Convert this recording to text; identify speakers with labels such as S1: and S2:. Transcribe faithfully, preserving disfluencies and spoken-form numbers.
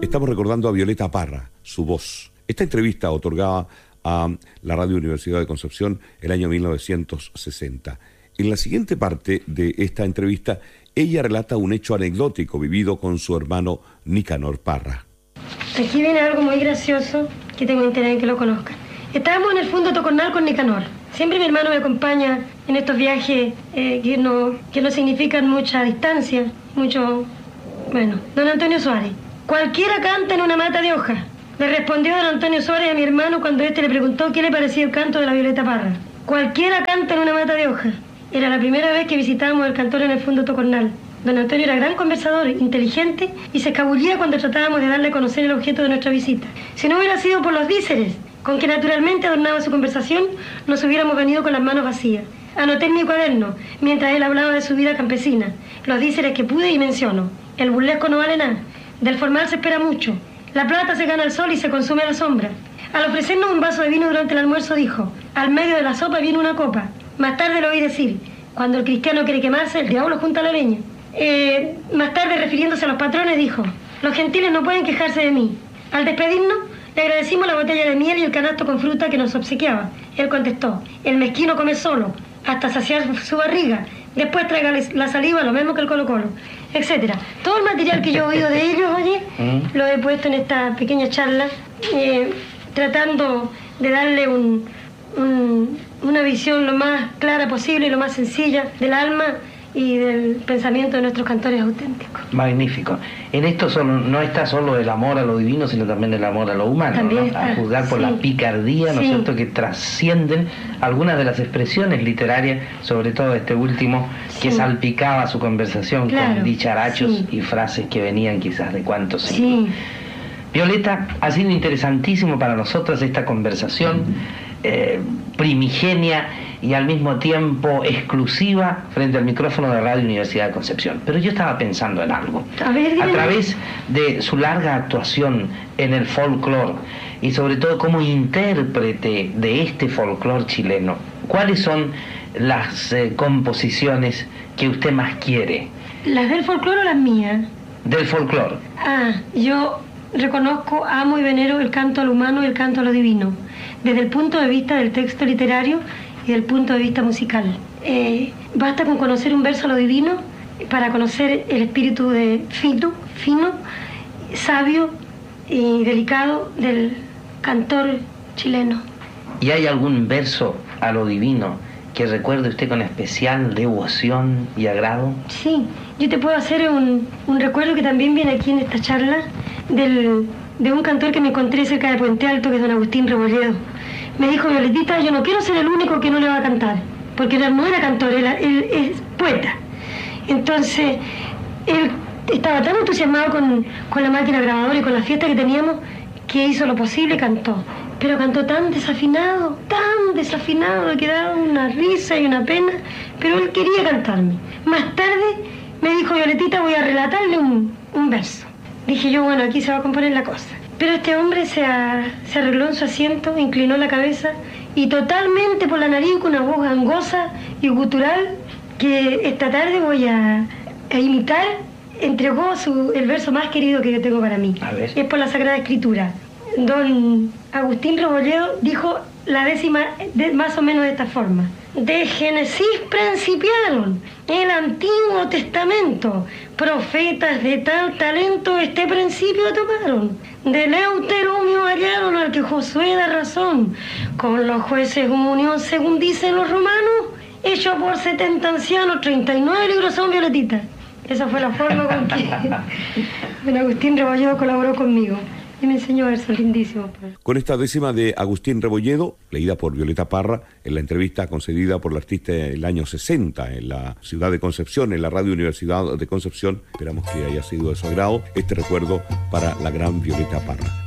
S1: Estamos recordando a Violeta Parra, su voz. Esta entrevista otorgada a la Radio Universidad de Concepción el año mil novecientos sesenta. En la siguiente parte de esta entrevista, ella relata un hecho anecdótico vivido con su hermano Nicanor Parra.
S2: Aquí viene algo muy gracioso que tengo interés en que lo conozcan. Estábamos en el Fundo Tocornal con Nicanor. Siempre mi hermano me acompaña en estos viajes eh, que, no, que no significan mucha distancia, mucho... Bueno, don Antonio Suárez. Cualquiera canta en una mata de hojas. Le respondió don Antonio Suárez a mi hermano cuando éste le preguntó qué le parecía el canto de la Violeta Parra. Cualquiera canta en una mata de hojas. Era la primera vez que visitábamos el cantor en el Fundo Tocornal. Don Antonio era gran conversador, inteligente y se escabullía cuando tratábamos de darle a conocer el objeto de nuestra visita. Si no hubiera sido por los díceres con que naturalmente adornaba su conversación, nos hubiéramos venido con las manos vacías. Anoté en mi cuaderno, mientras él hablaba de su vida campesina, los díceres que pude y menciono. El burlesco no vale nada. Del formal se espera mucho. La plata se gana al sol y se consume a la sombra. Al ofrecernos un vaso de vino durante el almuerzo dijo: al medio de la sopa viene una copa. Más tarde lo oí decir: cuando el cristiano quiere quemarse, el diablo junta la leña. Eh, más tarde, refiriéndose a los patrones, dijo: los gentiles no pueden quejarse de mí. Al despedirnos, le agradecimos la botella de miel y el canasto con fruta que nos obsequiaba. Él contestó: el mezquino come solo, hasta saciar su barriga. Después traiga la saliva, lo mismo que el Colo-Colo, etcétera. Todo el material que yo he oído de ellos, oye, ¿Mm? lo he puesto en esta pequeña charla, eh, tratando de darle un, un, una visión lo más clara posible y lo más sencilla del alma y del pensamiento de nuestros cantores auténticos.
S3: Magnífico. En esto solo, no está solo el amor a lo divino, sino también el amor a lo humano,
S2: también
S3: ¿no?
S2: Está,
S3: a juzgar por
S2: sí.
S3: la picardía, ¿no es
S2: sí.
S3: cierto?, que trascienden algunas de las expresiones literarias, sobre todo este último, que sí. salpicaba su conversación
S2: claro.
S3: con dicharachos
S2: sí.
S3: y frases que venían quizás de cuántos siglos.
S2: Sí.
S3: Violeta, ha sido interesantísimo para nosotras esta conversación eh, primigenia y al mismo tiempo exclusiva frente al micrófono de Radio Universidad de Concepción. Pero yo estaba pensando en algo.
S2: A ver,
S3: a través de su larga actuación en el folclore y sobre todo como intérprete de este folclore chileno, ¿cuáles son las eh, composiciones que usted más quiere?
S2: ¿Las del folclore o las mías?
S3: Del folclore.
S2: Ah, yo reconozco, amo y venero el canto a lo humano y el canto a lo divino, desde el punto de vista del texto literario y del punto de vista musical. Eh, basta con conocer un verso a lo divino para conocer el espíritu de fino, fino, sabio y delicado del cantor chileno.
S3: ¿Y hay algún verso a lo divino que recuerde usted con especial devoción y agrado?
S2: Sí, yo te puedo hacer un, un recuerdo que también viene aquí en esta charla del, de un cantor que me encontré cerca de Puente Alto, que es don Agustín Rebolledo. Me dijo: Violetita, yo no quiero ser el único que no le va a cantar, porque él no era cantor, él, él es poeta. Entonces, él estaba tan entusiasmado con, con la máquina grabadora y con la fiesta que teníamos, que hizo lo posible y cantó. Pero cantó tan desafinado, tan desafinado, que daba una risa y una pena, pero él quería cantarme. Más tarde me dijo: Violetita, voy a relatarle un, un verso. Dije yo: bueno, aquí se va a componer la cosa. Pero este hombre se, a, se arregló en su asiento, inclinó la cabeza y totalmente por la nariz, con una voz gangosa y gutural, que esta tarde voy a, a imitar, entregó su, el verso más querido que yo tengo para mí.
S3: A ver.
S2: Es por la Sagrada Escritura. Don Agustín Rebolledo dijo la décima de, más o menos de esta forma: de Génesis principiaron el Antiguo Testamento, profetas de tal talento este principio tomaron. Del Deuteronomio hallaron al que Josué da razón, con los jueces unión según dicen los romanos, hecho por setenta ancianos, treinta y nueve libros son, Violetita. Esa fue la forma con que don Agustín Rebolledo colaboró conmigo. Y me enseñó versos lindísimos.
S1: Con esta décima de Agustín Rebolledo, leída por Violeta Parra, en la entrevista concedida por la artista en el año sesenta en la ciudad de Concepción, en la Radio Universidad de Concepción, esperamos que haya sido de su agrado este recuerdo para la gran Violeta Parra.